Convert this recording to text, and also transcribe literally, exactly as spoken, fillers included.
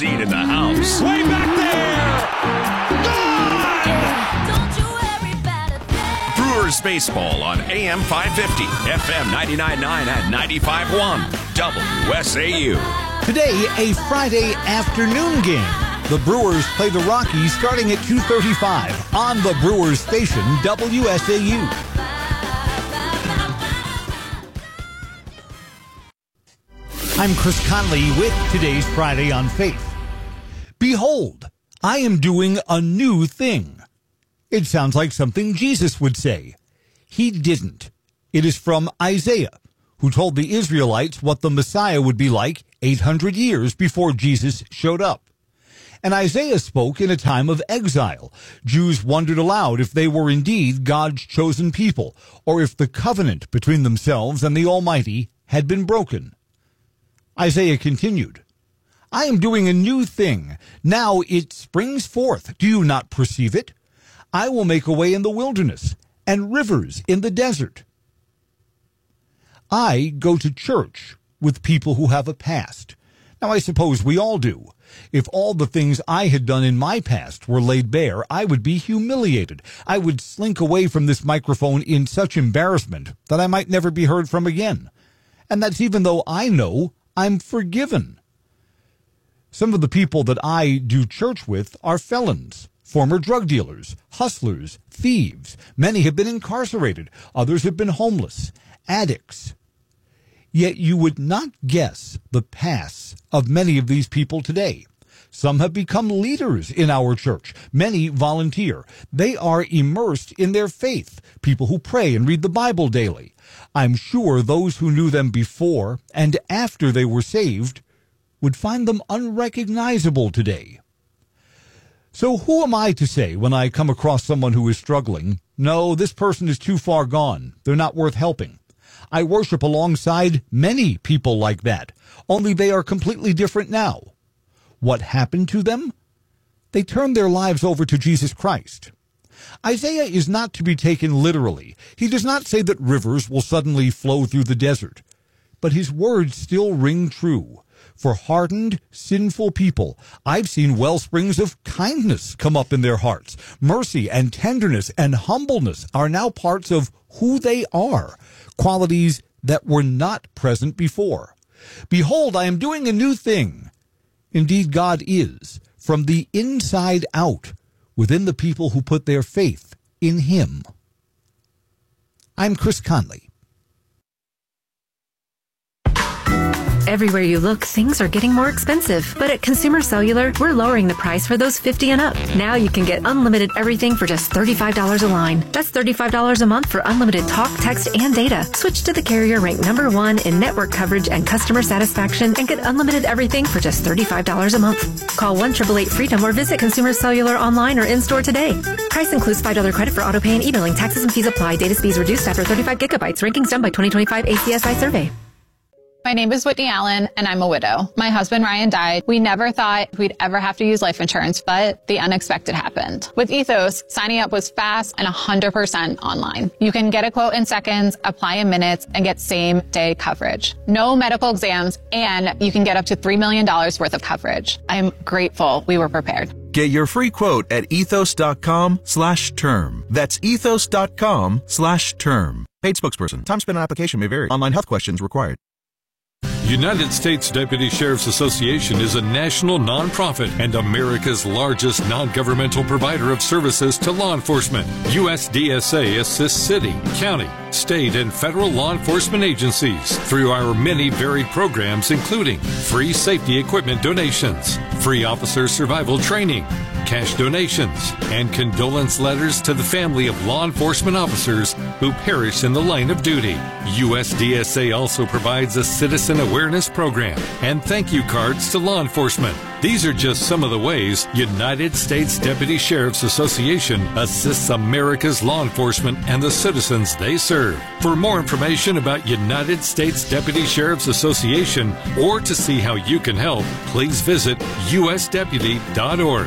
Seat in the house. Way back there! Gone! Brewers baseball on A M five fifty, F M ninety-nine point nine and ninety-five point one, W S A U. Today, a Friday afternoon game. The Brewers play the Rockies starting at two thirty-five on the Brewers station, W S A U. I'm Chris Conley with today's Friday on Faith. Behold, I am doing a new thing. It sounds like something Jesus would say. He didn't. It is from Isaiah, who told the Israelites what the Messiah would be like eight hundred years before Jesus showed up. And Isaiah spoke in a time of exile. Jews wondered aloud if they were indeed God's chosen people, or if the covenant between themselves and the Almighty had been broken. Isaiah continued, I am doing a new thing. Now it springs forth. Do you not perceive it? I will make a way in the wilderness and rivers in the desert. I go to church with people who have a past. Now, I suppose we all do. If all the things I had done in my past were laid bare, I would be humiliated. I would slink away from this microphone in such embarrassment that I might never be heard from again. And that's even though I know I'm forgiven. Some of the people that I do church with are felons, former drug dealers, hustlers, thieves. Many have been incarcerated. Others have been homeless, addicts. Yet you would not guess the pasts of many of these people today. Some have become leaders in our church. Many volunteer. They are immersed in their faith, people who pray and read the Bible daily. I'm sure those who knew them before and after they were saved would find them unrecognizable today. So who am I to say when I come across someone who is struggling, no, this person is too far gone. They're not worth helping. I worship alongside many people like that, only they are completely different now. What happened to them? They turned their lives over to Jesus Christ. Isaiah is not to be taken literally. He does not say that rivers will suddenly flow through the desert. But his words still ring true. For hardened, sinful people, I've seen well springs of kindness come up in their hearts. Mercy and tenderness and humbleness are now parts of who they are, qualities that were not present before. Behold, I am doing a new thing. Indeed, God is, from the inside out, within the people who put their faith in Him. I'm Chris Conley. Everywhere you look, things are getting more expensive. But at Consumer Cellular, we're lowering the price for those fifty and up. Now you can get unlimited everything for just thirty-five dollars a line. That's thirty-five dollars a month for unlimited talk, text, and data. Switch to the carrier ranked number one in network coverage and customer satisfaction and get unlimited everything for just thirty-five dollars a month. Call one eight eight eight FREEDOM or visit Consumer Cellular online or in-store today. Price includes five dollars credit for autopay and e-billing. Taxes and fees apply. Data speeds reduced after thirty-five gigabytes. Rankings done by twenty twenty-five A C S I survey. My name is Whitney Allen, and I'm a widow. My husband, Ryan, died. We never thought we'd ever have to use life insurance, but the unexpected happened. With Ethos, signing up was fast and one hundred percent online. You can get a quote in seconds, apply in minutes, and get same-day coverage. No medical exams, and you can get up to three million dollars worth of coverage. I'm grateful we were prepared. Get your free quote at ethos.com slash term. That's ethos.com slash term. Paid spokesperson. Time spent on application may vary. Online health questions required. United States Deputy Sheriff's Association is a national nonprofit and America's largest non-governmental provider of services to law enforcement. U S D S A assists city, county, state, and federal law enforcement agencies through our many varied programs, including free safety equipment donations, free officer survival training, cash donations, and condolence letters to the family of law enforcement officers who perish in the line of duty. U S D S A also provides a citizen awareness program and thank you cards to law enforcement. These are just some of the ways United States Deputy Sheriff's Association assists America's law enforcement and the citizens they serve. For more information about United States Deputy Sheriff's Association or to see how you can help, please visit U S deputy dot org.